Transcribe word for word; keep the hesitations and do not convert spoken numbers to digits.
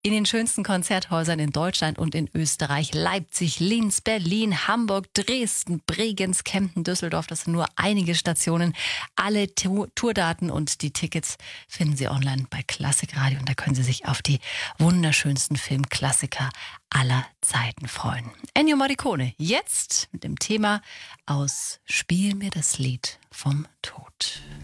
In den schönsten Konzerthäusern in Deutschland und in Österreich, Leipzig, Linz, Berlin, Hamburg, Dresden, Bregenz, Kempten, Düsseldorf, das sind nur einige Stationen. Alle Tu- Tourdaten und die Tickets finden Sie online bei Klassikradio und da können Sie sich auf die wunderschönsten Filmklassiker aller Zeiten freuen. Ennio Morricone, jetzt mit dem Thema aus Spiel mir das Lied vom Tod.